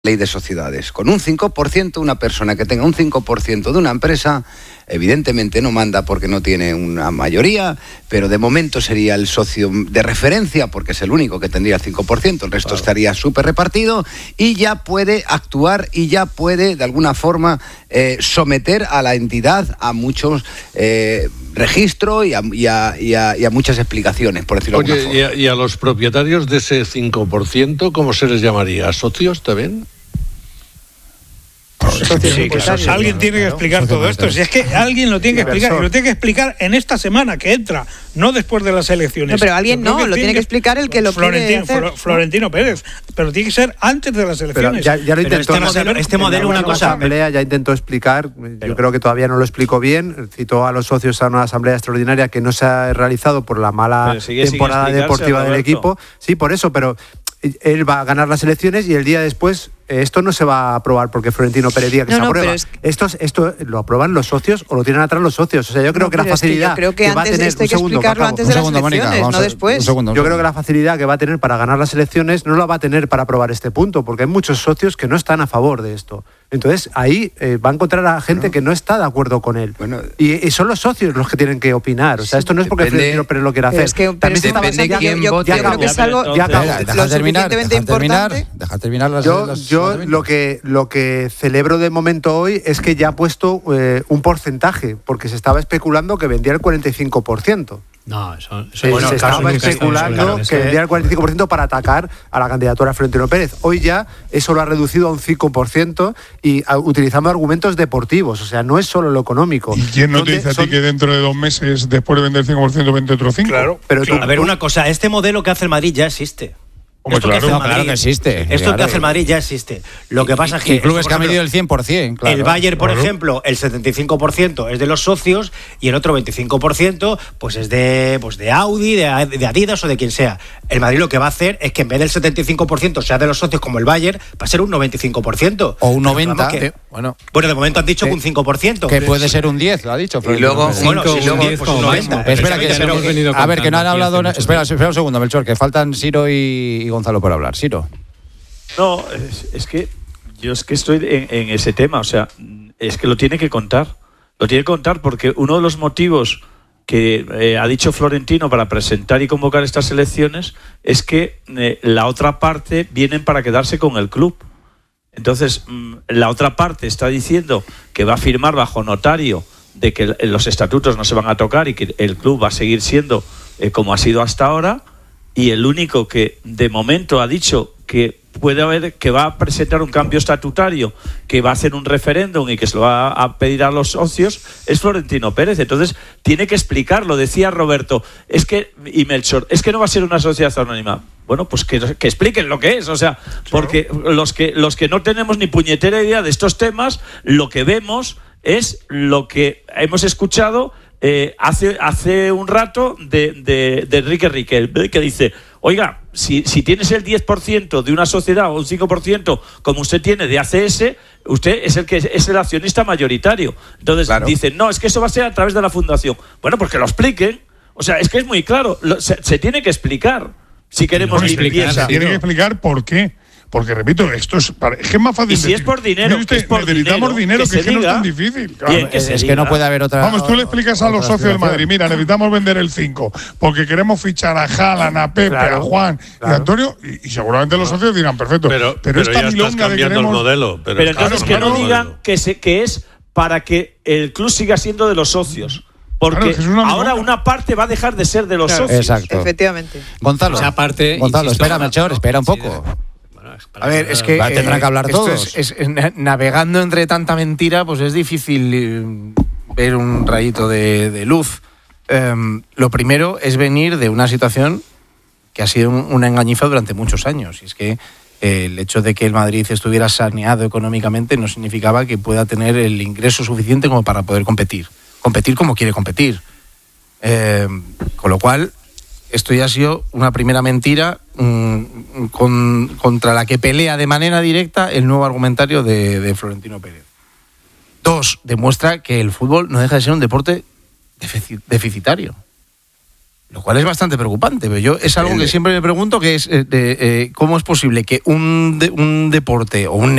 Ley de sociedades. Con un 5%, una persona que tenga un 5% de una empresa, evidentemente no manda porque no tiene una mayoría, pero de momento sería el socio de referencia porque es el único que tendría el 5%, el resto estaría súper repartido y ya puede actuar y ya puede de alguna forma someter a la entidad a muchos registros y a muchas explicaciones, por decirlo de alguna forma. ¿Y a los propietarios de ese 5%, cómo se les llamaría? ¿Socios también? Sí, claro. Alguien tiene que explicar todo esto. Si es que alguien lo tiene que explicar, y lo tiene que explicar en esta semana que entra, no después de las elecciones. No, pero alguien no, lo tiene que explicar el que lo quiere hacer. Florentino Pérez, pero tiene que ser antes de las elecciones. Pero ya lo intentó. Este modelo una cosa. Ya intentó explicar, yo creo que todavía no lo explicó bien, citó a los socios a una asamblea extraordinaria que no se ha realizado por la mala temporada deportiva del equipo. Sí, por eso, pero él va a ganar las elecciones y el día después esto no se va a aprobar porque Florentino Pérez diga que se aprueba. Esto lo aprueban los socios o lo tienen atrás los socios. O sea, yo creo que la facilidad que va a tener... Esto hay que explicarlo antes de las elecciones, no después. Yo creo que la facilidad que va a tener para ganar las elecciones no la va a tener para aprobar este punto, porque hay muchos socios que no están a favor de esto. Entonces, ahí va a encontrar a gente que no está de acuerdo con él. Bueno, y son los socios los que tienen que opinar. O sea, esto no es porque Florentino Pérez lo quiera hacer. Es que depende de quién vote. Yo creo que es algo lo suficientemente importante. Deja terminar las Yo lo que celebro de momento hoy es que ya ha puesto un porcentaje, porque se estaba especulando que vendía el 45%. No, eso se estaba especulando que vendía el 45% para atacar a la candidatura de Florentino Pérez. Hoy ya eso lo ha reducido a un 5% y utilizando argumentos deportivos. O sea, no es solo lo económico. ¿Y quién no te dice a ti que dentro de 2 meses, después de vender el 5%, vende otro 5%? Claro. Pero a ver, una cosa, este modelo que hace el Madrid ya existe. Claro que existe. Esto que hace el Madrid ya existe. Lo que pasa es que... clubes que han medido el 100%. Claro, el Bayern, por ejemplo, el 75% es de los socios y el otro 25% pues es de Audi, de Adidas o de quien sea. El Madrid lo que va a hacer es que en vez del 75% sea de los socios como el Bayern, va a ser un 95%. O un 90%. Bueno, de momento han dicho que un 5%. Que puede ser un 10%, lo ha dicho. Y luego, pues un 90%. Espera, a ver, que no han hablado... Espera un segundo, Melchor, que faltan Siro y Gonzalo por hablar. Siro. No, es que yo estoy en ese tema, o sea, es que lo tiene que contar. Lo tiene que contar porque uno de los motivos que ha dicho Florentino para presentar y convocar estas elecciones es que la otra parte vienen para quedarse con el club. Entonces, la otra parte está diciendo que va a firmar bajo notario de que los estatutos no se van a tocar y que el club va a seguir siendo como ha sido hasta ahora. Y el único que de momento ha dicho que puede haber, que va a presentar un cambio estatutario, que va a hacer un referéndum y que se lo va a pedir a los socios, es Florentino Pérez. Entonces tiene que explicarlo. Decía Roberto, y Melchor, es que no va a ser una sociedad anónima. Bueno, pues que expliquen lo que es, o sea, porque los que no tenemos ni puñetera idea de estos temas, lo que vemos es lo que hemos escuchado hace un rato de Enrique Riquel, que dice, oiga, si tienes el 10% de una sociedad o un 5% como usted tiene de ACS, usted es el accionista mayoritario. Entonces dicen, no, es que eso va a ser a través de la fundación. Bueno, pues que lo expliquen. O sea, es que es muy claro, se tiene que explicar si queremos limpieza. Se tiene que explicar por qué. Porque, repito, esto es más fácil. Y si es por dinero, necesitamos dinero, que es que no es tan difícil. Claro. Bien, es que no puede haber otra... Vamos, tú le explicas a los socios del Madrid, mira, necesitamos vender el 5, porque queremos fichar a Haaland, a Pepe, a Juan y a Antonio, y seguramente los socios dirán, perfecto. Pero esta ya estás cambiando el modelo. Pero entonces que no digan que es para que el club siga siendo de los socios. Porque ahora una parte va a dejar de ser de los socios. Exacto. Efectivamente. Gonzalo, espera, Melchor, espera un poco. A ver, es que tendrán que hablar todos. Navegando entre tanta mentira, pues es difícil ver un rayito de luz. Lo primero es venir de una situación que ha sido una engañifa durante muchos años. Y es que el hecho de que el Madrid estuviera saneado económicamente no significaba que pueda tener el ingreso suficiente como para poder competir. Competir como quiere competir. Con lo cual, esto ya ha sido una primera mentira contra la que pelea de manera directa el nuevo argumentario de Florentino Pérez. 2, demuestra que el fútbol no deja de ser un deporte deficitario, lo cual es bastante preocupante. Pero yo es algo que siempre me pregunto, que es cómo es posible que un deporte o un